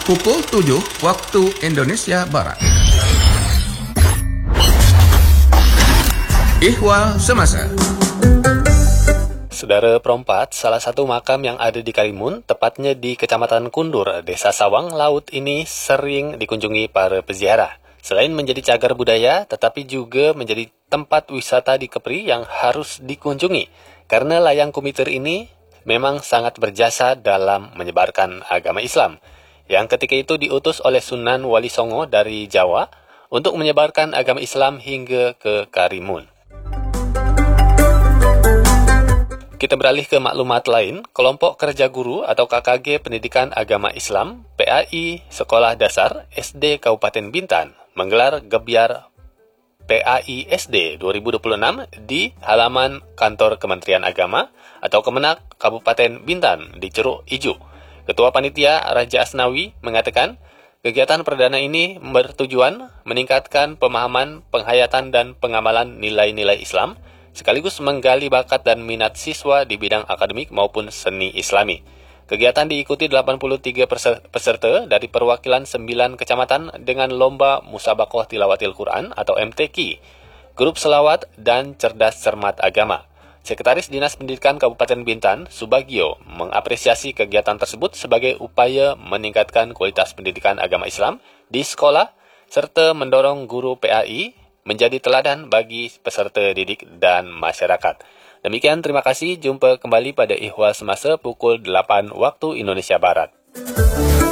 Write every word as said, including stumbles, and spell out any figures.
pukul tujuh waktu Indonesia Barat. Ihwal Semasa. Saudara perempat, salah satu makam yang ada di Karimun, tepatnya di Kecamatan Kundur, Desa Sawang Laut ini sering dikunjungi para peziarah. Selain menjadi cagar budaya, tetapi juga menjadi tempat wisata di Kepri yang harus dikunjungi. Karena layang Kumiter ini memang sangat berjasa dalam menyebarkan agama Islam, yang ketika itu diutus oleh Sunan Wali Songo dari Jawa untuk menyebarkan agama Islam hingga ke Karimun. Kita beralih ke maklumat lain. Kelompok Kerja Guru atau K K G Pendidikan Agama Islam, P A I Sekolah Dasar S D Kabupaten Bintan, menggelar Gebyar P A I S D dua ribu dua puluh enam di halaman kantor Kementerian Agama atau Kemenak Kabupaten Bintan di Ceruk Ijo. Ketua Panitia Raja Asnawi mengatakan, kegiatan perdana ini bertujuan meningkatkan pemahaman, penghayatan, dan pengamalan nilai-nilai Islam, sekaligus menggali bakat dan minat siswa di bidang akademik maupun seni Islami. Kegiatan diikuti delapan puluh tiga peserta dari perwakilan sembilan kecamatan dengan lomba Musabakoh Tilawatil Quran atau M T Q, grup selawat, dan cerdas cermat agama. Sekretaris Dinas Pendidikan Kabupaten Bintan, Subagio, mengapresiasi kegiatan tersebut sebagai upaya meningkatkan kualitas pendidikan agama Islam di sekolah, serta mendorong guru P A I menjadi teladan bagi peserta didik dan masyarakat. Demikian, terima kasih. Jumpa kembali pada Ihwal Semasa pukul delapan waktu Indonesia Barat.